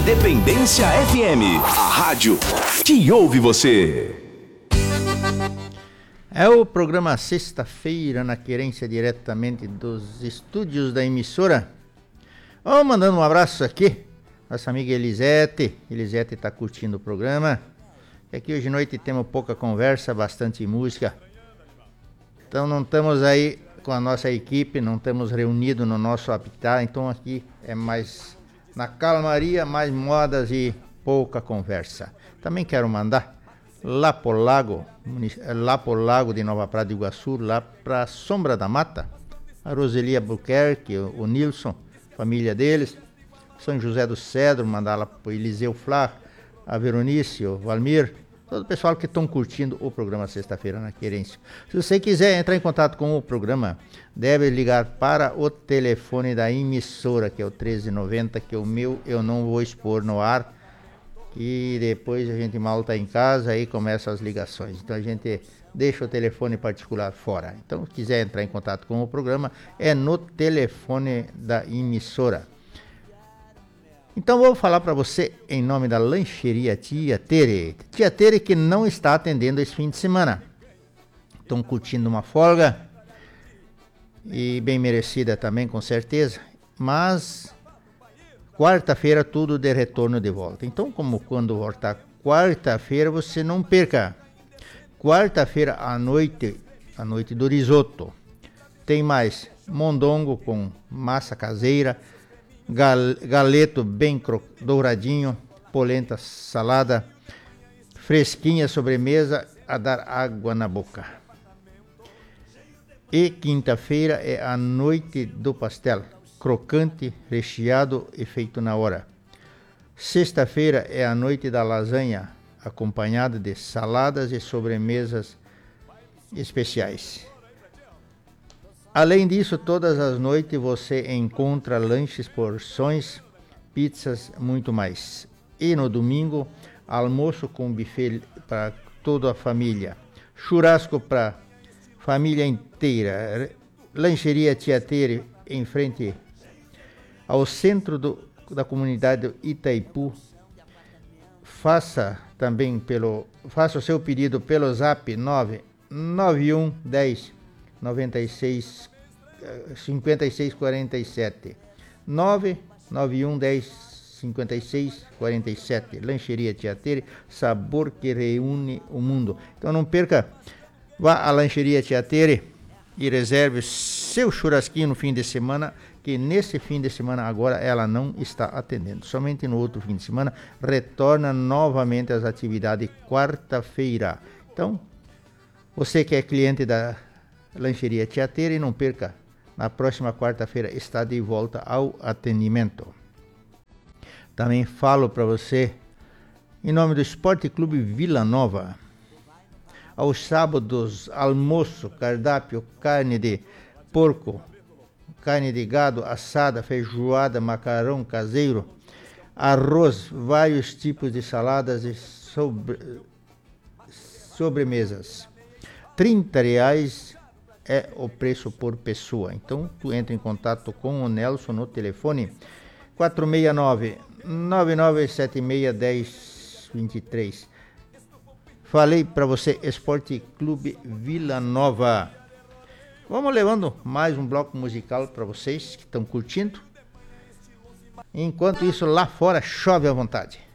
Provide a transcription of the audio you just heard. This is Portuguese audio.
Independência FM, a rádio que ouve você. É o programa Sexta-feira na Querência, diretamente dos estúdios da emissora. Vamos mandando um abraço aqui, nossa amiga Elisete. Elisete está curtindo o programa. E aqui hoje à noite temos pouca conversa, bastante música. Então não estamos aí com a nossa equipe, não estamos reunidos no nosso habitat. Então aqui é mais na calmaria, mais modas e pouca conversa. Também quero mandar lá por Lago de Nova Prata de Iguaçu, lá para Sombra da Mata, a Roseli Albuquerque, o Nilson, família deles, São José do Cedro, mandar lá para o Eliseu Flá, a Veronice, o Valmir, todo o pessoal que estão curtindo o programa Sexta-feira na Querência. Se você quiser entrar em contato com o programa, deve ligar para o telefone da emissora, que é o 1390, que é o meu, eu não vou expor no ar, e depois a gente mal está em casa, aí começam as ligações. Então a gente deixa o telefone particular fora. Então, se quiser entrar em contato com o programa, é no telefone da emissora. Então vou falar para você em nome da lancheria Tia Tere. Tia Tere que não está atendendo esse fim de semana. Estão curtindo uma folga, e bem merecida também, com certeza. Mas quarta-feira tudo de retorno de volta. Então, como quando voltar quarta-feira, você não perca. Quarta-feira à noite do risoto. Tem mais mondongo com massa caseira, galeto bem douradinho, polenta salada, fresquinha sobremesa a dar água na boca. E quinta-feira é a noite do pastel, crocante, recheado e feito na hora. Sexta-feira é a noite da lasanha, acompanhada de saladas e sobremesas especiais. Além disso, todas as noites você encontra lanches, porções, pizzas, muito mais. E no domingo, almoço com buffet para toda a família. Churrasco para família inteira. Lancheria Tia Tere, em frente ao centro da comunidade Itaipu. Faça o seu pedido pelo zap 991 10 96 56 47 991 10 56 47. Lancheria Tia Tere, sabor que reúne o mundo. Então não perca, vá à Lancheria Tia Tere e reserve seu churrasquinho no fim de semana, que nesse fim de semana agora ela não está atendendo. Somente no outro fim de semana retorna novamente às atividades quarta-feira. Então, você que é cliente da Lancheria Tia Tere, não perca, na próxima quarta-feira está de volta ao atendimento. Também falo para você em nome do Esporte Clube Vila Nova. Aos sábados, almoço, cardápio, carne de porco, carne de gado assada, feijoada, macarrão caseiro, arroz, vários tipos de saladas e sobremesas. R$30 é o preço por pessoa. Então, tu entra em contato com o Nelson no telefone 469-9976-1023. Falei para você, Esporte Clube Vila Nova. Vamos levando mais um bloco musical para vocês que estão curtindo. Enquanto isso, lá fora chove à vontade.